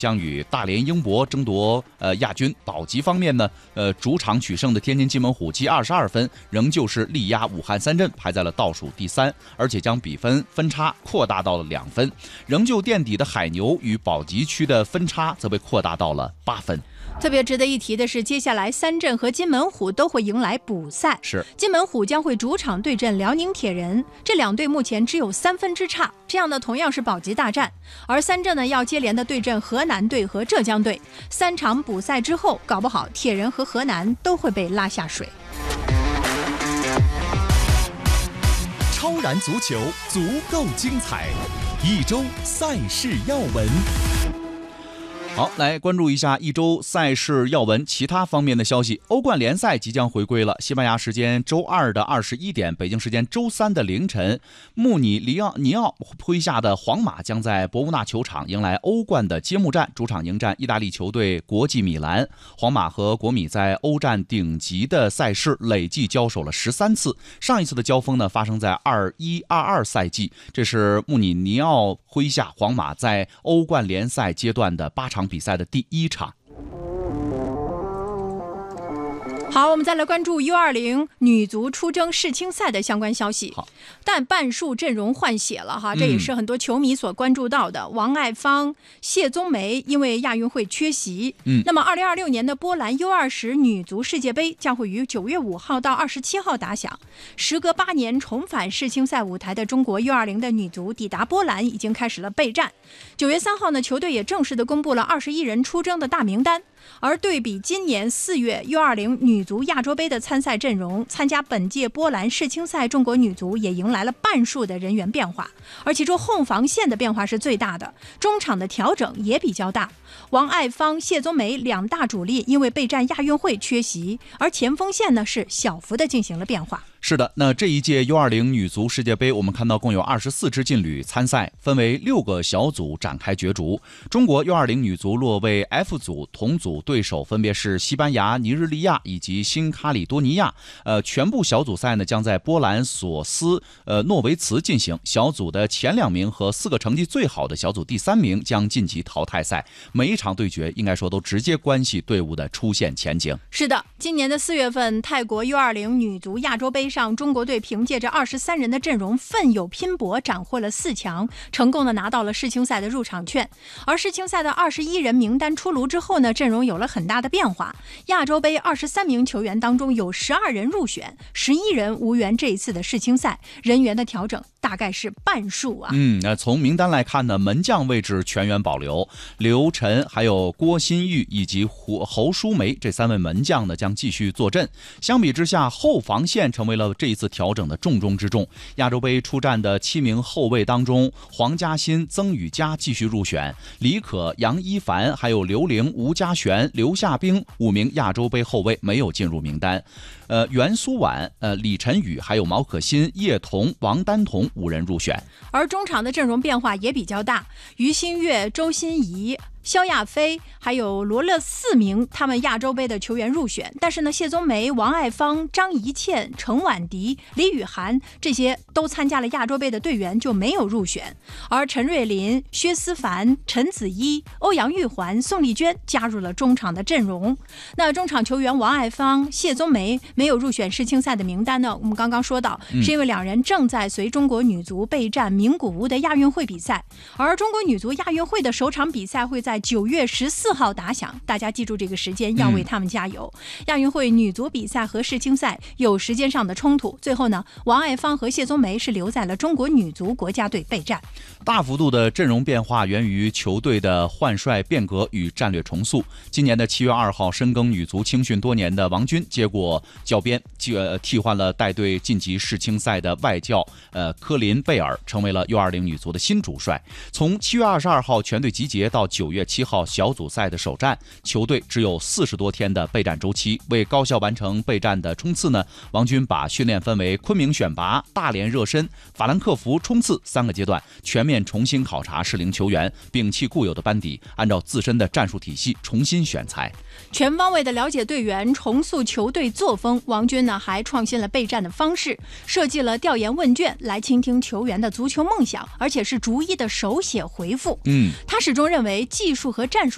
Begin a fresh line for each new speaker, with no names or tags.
将与大连英博争夺亚军。保级方面呢，主场取胜的天津津门虎积22分，仍旧是力压武汉三镇，排在了倒数第3，而且将比分差扩大到了2分。仍旧垫底的海牛与保级区的分差则被扩大到了8分。
特别值得一提的是，接下来三镇和津门虎都会迎来补赛。
是，
津门虎将会主场对阵辽宁铁人，这2队目前只有3分之差，这样的同样是保级大战。而三镇呢，要接连的对阵河南队和浙江队，3场补赛之后，搞不好铁人和河南都会被拉下水。
超然足球，足够精彩，一周赛事要闻。
好，来关注一下一周赛事要闻其他方面的消息。欧冠联赛即将回归了，西班牙时间周2的21点，北京时间周3的凌晨，穆里尼奥麾下的皇马将在博乌纳球场迎来欧冠的揭幕战，主场迎战意大利球队国际米兰。皇马和国米在欧战顶级的赛事累计交手了13次，上一次的交锋呢发生在21-22赛季，这是穆里尼奥麾下皇马在欧冠联赛阶段的8场比赛的第1场。
好，我们再来关注 U20 女足出征世青赛的相关消息。
好，
但半数阵容换血了哈，这也是很多球迷所关注到的。王爱芳、谢宗梅因为亚运会缺席。那么2026年的波兰 U20 女足世界杯将会于9月5号到27号打响。时隔8年重返世青赛舞台的中国 U20 的女足抵达波兰，已经开始了备战。9月3号呢，球队也正式的公布了21人出征的大名单。而对比今年4月 U20 女足亚洲杯的参赛阵容，参加本届波兰世青赛中国女足也迎来了半数的人员变化，而其中后防线的变化是最大的，中场的调整也比较大。王爱芳、谢宗梅2大主力因为备战亚运会缺席，而前锋线呢是小幅的进行了变化。
是的，那这一届 U20 女足世界杯，我们看到共有24支劲旅参赛，分为6个小组展开角逐。中国 U20 女足落位 F 组，同组对手分别是西班牙、尼日利亚以及新卡里多尼亚。全部小组赛呢将在波兰索斯诺维茨进行。小组的前2名和4个成绩最好的小组第3名将晋级淘汰赛。每一场对决应该说都直接关系队伍的出线前景。
是的，今年的4月份，泰国 U20 女足亚洲杯上，中国队凭借着23人的阵容奋勇拼搏，斩获了4强，成功的拿到了世青赛的入场券。而世青赛的21人名单出炉之后呢，阵容有了很大的变化。亚洲杯23名球员当中有12人入选，11人无缘这一次的世青赛，人员的调整大概是半数啊。
从名单来看呢，门将位置全员保留，刘晨、还有郭心玉以及侯淑梅这3位门将呢将继续坐镇。相比之下，后防线成为了这一次调整的重中之重。亚洲杯出战的7名后卫当中，黄嘉欣、曾宇佳继续入选，李可、杨一凡、还有刘玲、吴嘉璇、刘夏冰5名亚洲杯后卫没有进入名单。袁苏婉、李晨宇、还有毛可欣、叶童、王丹彤5人入选。
而中场的阵容变化也比较大，于新月、周欣怡、肖亚飞还有罗勒4名他们亚洲杯的球员入选，但是呢，谢宗梅、王爱芳、张怡倩、程婉迪、李雨涵这些都参加了亚洲杯的队员就没有入选。而陈瑞琳、薛思凡、陈子怡、欧阳玉环、宋丽娟加入了中场的阵容。那中场球员王爱芳、谢宗梅没有入选世青赛的名单呢，我们刚刚说到，是因为2人正在随中国女足备战名古屋的亚运会比赛。而中国女足亚运会的首场比赛会在9月14号打响，大家记住这个时间，要为他们加油。亚运会女足比赛和世青赛有时间上的冲突，最后呢，王爱芳和谢宗梅是留在了中国女足国家队备战。
大幅度的阵容变化源于球队的换帅变革与战略重塑。今年的7月2号，深耕女足青训多年的王军接过教鞭，替换了带队晋级世青赛的外教科林贝尔，成为了 U20 女足的新主帅。从7月22号全队集结到9月7号小组赛的首战，球队只有40多天的备战周期。为高效完成备战的冲刺呢，王军把训练分为昆明选拔、大连热身、法兰克福冲刺3个阶段，全面重新考察适龄球员，摒弃固有的班底，按照自身的战术体系重新选材，
全方位的了解队员，重塑球队作风。王军呢还创新了备战的方式，设计了调研问卷来倾听球员的足球梦想，而且是逐一的手写回复。他始终认为技术和战术